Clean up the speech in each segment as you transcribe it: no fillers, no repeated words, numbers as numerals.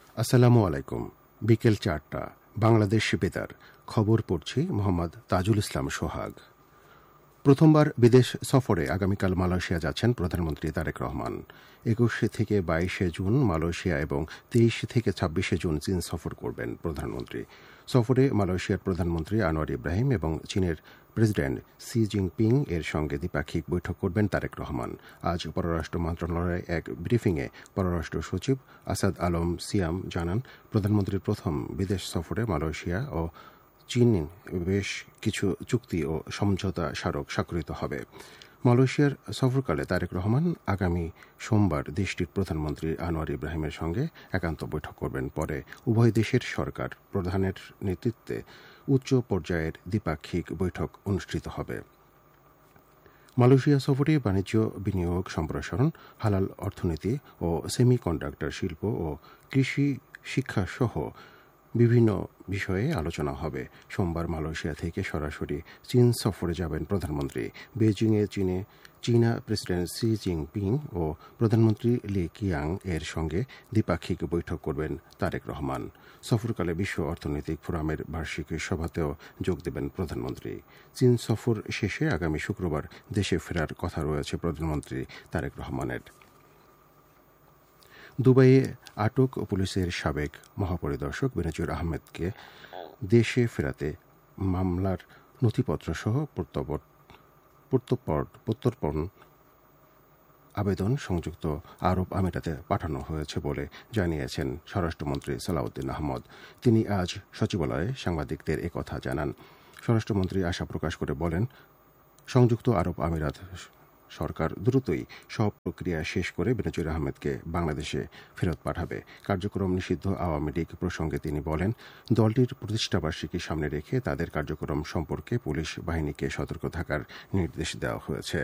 আসসালামু আলাইকুম। বিকেল ৪টা বাংলাদেশ বেতার খবর পড়ছি মোহাম্মদ তাজুল ইসলাম সোহাগ। প্রথমবার বিদেশ সফরে আগামীকাল মালয়েশিয়া যাচ্ছেন প্রধানমন্ত্রী তারেক রহমান। ২১ থেকে ২২ জুন মালয়েশিয়া এবং ২৩ থেকে ২৬ জুন চীন সফর করবেন প্রধানমন্ত্রী। সফরে মালয়েশিয়ার প্রধানমন্ত্রী আনোয়ার ইব্রাহিম এবং চীনের প্রেসিডেন্ট শি জিনপিং এর সঙ্গে দ্বিপাক্ষিক বৈঠক করবেন তারেক রহমান। আজ পররাষ্ট্র মন্ত্রণালয়ে এক ব্রিফিংয়ে পররাষ্ট্র সচিব আসাদ আলম সিয়াম জানান, প্রধানমন্ত্রীর প্রথম বিদেশ সফরে মালয়েশিয়া ও চীন বেশ কিছু চুক্তি ও সমঝোতা স্মারক স্বাক্ষরিত হবে। মালয়েশিয়ার সফরকালে তারেক রহমান আগামী সোমবার দেশটির প্রধানমন্ত্রী আনোয়ার ইব্রাহিমের সঙ্গে একান্ত বৈঠক করবেন। পরে উভয় দেশের সরকার প্রধানের নেতৃত্বে উচ্চ পর্যায়ের দ্বিপাক্ষিক বৈঠক অনুষ্ঠিত হবে। মালয়েশিয়া সফরে বাণিজ্য, বিনিয়োগ, সম্প্রসারণ, হালাল অর্থনীতি ও সেমিকন্ডাক্টর শিল্প ও কৃষি, শিক্ষা সহ বিভিন্ন বিষয়ে আলোচনা হবে। সোমবার মালয়েশিয়া থেকে সরাসরি চীন সফরে যাবেন প্রধানমন্ত্রী। বেইজিংয়ে চীনা প্রেসিডেন্ট শি জিনপিং ও প্রধানমন্ত্রী লি কিয়াং এর সঙ্গে দ্বিপাক্ষিক বৈঠক করবেন তারেক রহমান। সফরকালে বিশ্ব অর্থনৈতিক ফোরামের বার্ষিক সভাতেও যোগ দেবেন প্রধানমন্ত্রী। চীন সফর শেষে আগামী শুক্রবার দেশে ফেরার কথা রয়েছে প্রধানমন্ত্রী তারেক রহমানের। দুবাইয়ে আটক পুলিশের সাবেক মহাপরিদর্শক বেনজির আহমেদকে দেশে ফেরাতে মামলার নথিপত্রসহ প্রত্যর্পণ আবেদন সংযুক্ত আরব আমিরাতে পাঠানো হয়েছে বলে জানিয়েছেন স্বরাষ্ট্রমন্ত্রী সালাউদ্দিন আহমদ। তিনি আজ সচিবালয়ে সাংবাদিকদের একথা জানান। স্বরাষ্ট্রমন্ত্রী আশা প্রকাশ করে বলেন, সংযুক্ত আরব আমিরাত সরকার দ্রুতই সব প্রক্রিয়া শেষ করে বেনজির আহমেদকে বাংলাদেশে ফেরত পাঠাবে। কার্যক্রম নিষিদ্ধ আওয়ামী লীগ প্রসঙ্গে তিনি বলেন, দলটির প্রতিষ্ঠাবার্ষিকী সামনে রেখে তাদের কার্যক্রম সম্পর্কে পুলিশ বাহিনীকে সতর্ক থাকার নির্দেশ দেওয়া হয়েছে।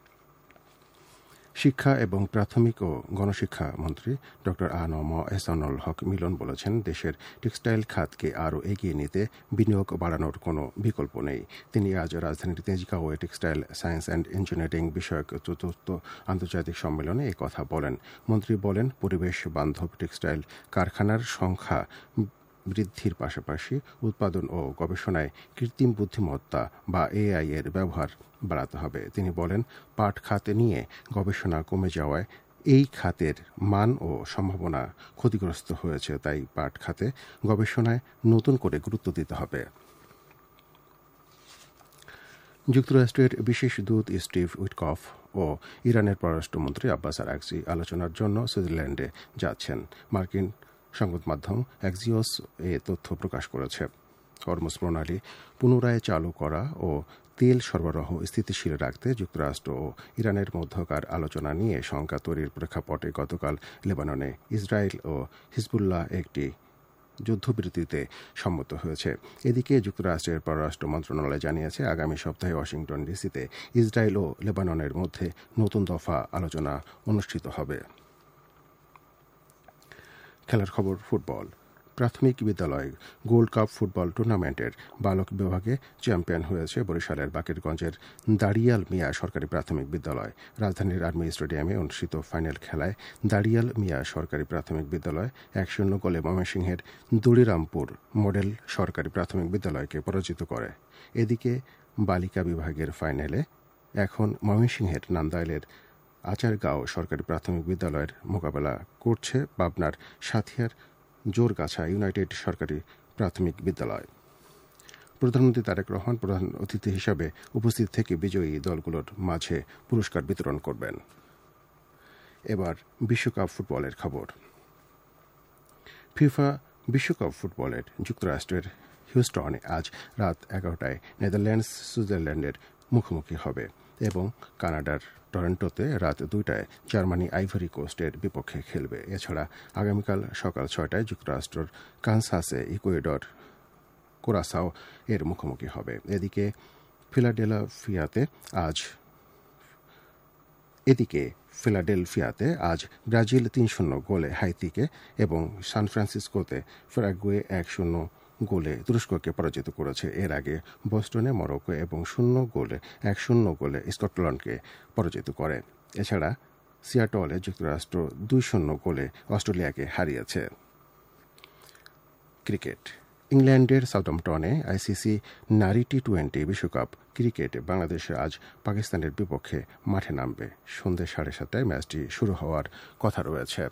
শিক্ষা এবং প্রাথমিক ও গণশিক্ষা মন্ত্রী ড আ.ন.ম এহসানুল হক মিলন বলেছেন, দেশের টেক্সটাইল খাতকে আরও এগিয়ে নিতে বিনিয়োগ বাড়ানোর কোনো বিকল্প নেই। তিনি আজ রাজধানীর তেজগাঁওয়ে টেক্সটাইল সায়েন্স অ্যান্ড ইঞ্জিনিয়ারিং বিষয়ক চতুর্থ আন্তর্জাতিক সম্মেলনে এ কথা বলেন। মন্ত্রী বলেন, পরিবেশ বান্ধব টেক্সটাইল কারখানার সংখ্যা বৃদ্ধির পাশাপাশি উৎপাদন ও গবেষণায় কৃত্রিম বুদ্ধিমত্তা বা এআই এর ব্যবহার বাড়াতে হবে। তিনি বলেন, পাট খাত নিয়ে গবেষণা কমে যাওয়ায় এই খাতের মান ও সম্ভাবনা ক্ষতিগ্রস্ত হয়েছে, তাই পাট খাতে গবেষণায় নতুন করে গুরুত্ব দিতে হবে। যুক্তরাষ্ট্রের বিশেষ দূত স্টিভ উইটকফ ও ইরানের পররাষ্ট্রমন্ত্রী আব্বাস আরাগচি আলোচনার জন্য সুইজারল্যান্ডে যাচ্ছেন। মার্কিন সংবাদ মাধ্যম অ্যাক্সিওস এ তথ্য প্রকাশ করেছে। হরমুজ প্রণালী পুনরায় চালু করা ও তেল সরবরাহ স্থিতিশীল রাখতে যুক্তরাষ্ট্র ও ইরানের মধ্যকার আলোচনা নিয়ে শঙ্কা তৈরির প্রেক্ষাপটে গতকাল লেবাননে ইসরায়েল ও হিজবুল্লাহ একটি যুদ্ধবিরতিতে সম্মত হয়েছে। এদিকে যুক্তরাষ্ট্রের পররাষ্ট্র মন্ত্রণালয় জানিয়েছে, আগামী সপ্তাহে ওয়াশিংটন ডিসিতে ইসরায়েল ও লেবাননের মধ্যে নতুন দফা আলোচনা অনুষ্ঠিত হবে। খেলার খবর, ফুটবল। প্রাথমিক বিদ্যালয় গোল্ড কাপ ফুটবল টুর্নামেন্টের বালক বিভাগে চ্যাম্পিয়ন হয়েছে বরিশালের বাকেরগঞ্জের দাড়িয়াল মিয়া সরকারি প্রাথমিক বিদ্যালয়। রাজধানীর আর্মি স্টেডিয়ামে অনুষ্ঠিত ফাইনাল খেলায় দাড়িয়াল মিয়া সরকারি প্রাথমিক বিদ্যালয় ১-০ গোলে ময়মনসিংহের দড়িরামপুর মডেল সরকারি প্রাথমিক বিদ্যালয়কে পরাজিত করে। এদিকে বালিকা বিভাগের ফাইনালে এখন ময়মনসিংহের নান্দাইলের আচারগাঁও সরকারি প্রাথমিক বিদ্যালয়ের মোকাবেলা করছে পাবনার সাথিয়ার জোরগাছা ইউনাইটেড সরকারি প্রাথমিক বিদ্যালয়। প্রধানমন্ত্রী তারেক রহমান প্রধান অতিথি হিসাবে উপস্থিত থেকে বিজয়ী দলগুলোর মাঝে পুরস্কার বিতরণ করবেন। এবার বিশ্বকাপ ফুটবলের খবর। ফিফা বিশ্বকাপ ফুটবলের যুক্তরাষ্ট্রের হিউস্টনে আজ রাত 11টায় নেদারল্যান্ডস সুইজারল্যান্ডের মুখোমুখি হবে এবং কানাডার টরন্টোতে রাত 2টায় জার্মানি আইভরি কোস্টের বিপক্ষে খেলবে। এছাড়া আগামীকাল সকাল 6টায় যুক্তরাষ্ট্রের কানসাসে ইকুয়েডর কোরাসাও এর মুখোমুখি হবে। এদিকে ফিলাডেলফিয়াতে আজ ব্রাজিল 3-0 গোলে হাইতিকে এবং সান ফ্রান্সিসকোতে প্যারাগুয়ে 1-0 গোলে তুরস্ককে পরাজিত করেছে। এর আগে বোস্টনে মরক্কো এবং 1-0 গোলে স্কটল্যান্ডকে পরাজিত করে। এছাড়া সিয়াটলে যুক্তরাষ্ট্র 2-0 গোলে অস্ট্রেলিয়াকে হারিয়েছে। ক্রিকেট। ইংল্যান্ডের সাউথহ্যাম্পটনে আইসিসি নারী টি-20 বিশ্বকাপ ক্রিকেটে বাংলাদেশ আজ পাকিস্তানের বিপক্ষে মাঠে নামবে। সন্ধ্যে 7:30টায় ম্যাচটি শুরু হওয়ার কথা রয়েছে।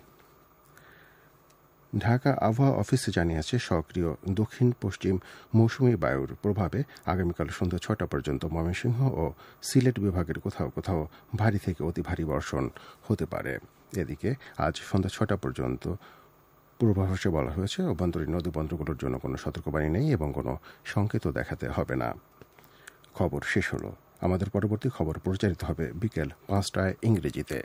ঢাকা আবহাওয়া অফিসে জানিয়েছে, সক্রিয় দক্ষিণ পশ্চিম মৌসুমী বায়ুর প্রভাবে আগামীকাল সন্ধ্যা 6টা পর্যন্ত ময়মনসিংহ ও সিলেট বিভাগের কোথাও কোথাও ভারী থেকে অতি ভারী বর্ষণ হতে পারে। এদিকে আজ সন্ধ্যা 6টা পর্যন্ত পূর্বাভাসে বলা হয়েছে, অভ্যন্তরীণ নদীবন্দরগুলোর জন্য কোনো সতর্কবাণী নেই এবং কোনো সংকেতও দেখাতে হবে না। খবর শেষ হলো। আমাদের পরবর্তী খবর প্রচারিত হবে বিকেল 5টায় ইংরেজিতে।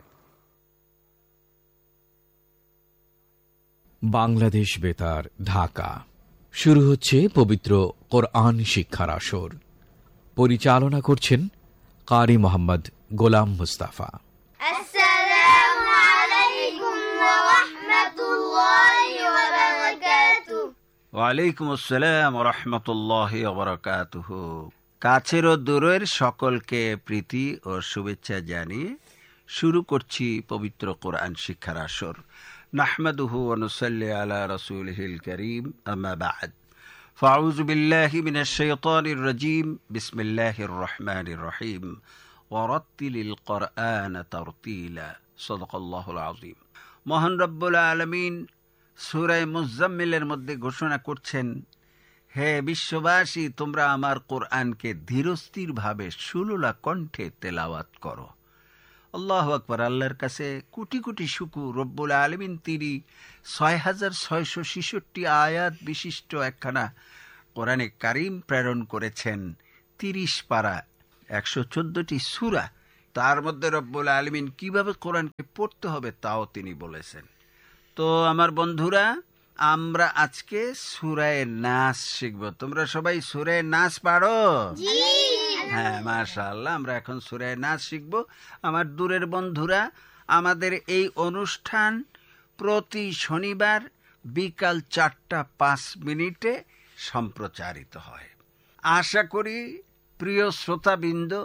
বাংলাদেশ বেতার, ঢাকা। শুরু হচ্ছে পবিত্র কোরআন শিক্ষার আসর। পরিচালনা করছেন কারি মোহাম্মদ গোলাম মুস্তাফা। আসসালামু আলাইকুম ওয়া রাহমাতুল্লাহি ওয়া বারাকাতুহু। ওয়া আলাইকুম আসসালাম ওয়া রাহমাতুল্লাহি ওয়া বারাকাতুহু। কাছের ও দূরের সকলকে প্রীতি ও শুভেচ্ছা জানিয়ে শুরু করছি পবিত্র কোরআন শিক্ষার আসর। নাহমাদুহু ওয়া নুসাল্লি আলা রাসূলিহিল কারীম, আম্মা বা'দ। ফাউযু বিল্লাহি মিনাশ শাইতানির রাজীম। বিসমিল্লাহির রহমানির রহিম। ওয়া রাত্তিলিল কোরআনা তারতিলা। সাদাকাল্লাহুল আযীম। মহান রব্বুল আলামিন সূরা মুজাম্মিলের মধ্যে ঘোষণা করছেন, হে বিশ্ববাসী, তোমরা আমার কোরআনকে ধীরস্থিরভাবে সুললা কণ্ঠে তেলাওয়াত করো। আল্লাহু আকবার। আল্লাহর কাছে কোটি কোটি শুকর। রব্বুল আলামিন তিনি 6666 আয়াত বিশিষ্ট একখানা কোরআনে কারীম প্রেরণ করেছেন। 30 পারা, 114টি সূরা। তার মধ্যে রব্বুল আলামিন কিভাবে কোরআনকে পড়তে হবে তাও তিনি বলেছেন। তো আমার বন্ধুরা, আমরা আজকে সূরা নাস শিখব। তোমরা সবাই সূরা নাস পারো? হ্যাঁ, মাশাআল্লাহ। আমরা এখন সূরা নাস শিখব। আমার দূরের বন্ধুরা, আমাদের এই অনুষ্ঠান প্রতি শনিবার বিকাল 4:05 সম্প্রচারিত হয়। আশা করি প্রিয় শ্রোতাবৃন্দ